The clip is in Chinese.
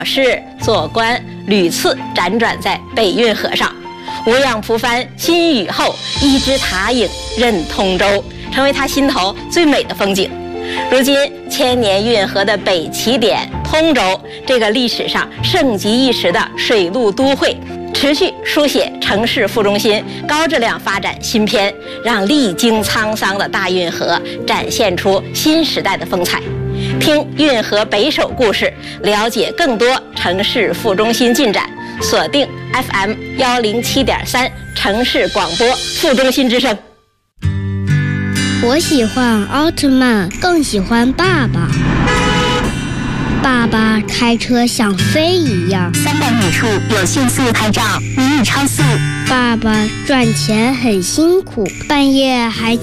是做官屡次辗转在北运河上，无氧蒲帆新雨后，一支塔影任通州，成为他心头最美的风景。如今千年运河的北起点通州，这个历史上盛极一时的水陆都会，持续书写城市副中心高质量发展新篇，让历经沧桑的大运河展现出新时代的风采。听运河北首故事，了解更多城市副中心进展，锁定 FM 107.3城市广播副中心之声。 我喜欢奥特曼，更喜欢爸爸。爸爸开车像飞一样 ，300米处有限速拍照，你超速。 爸爸赚钱很辛苦，半夜还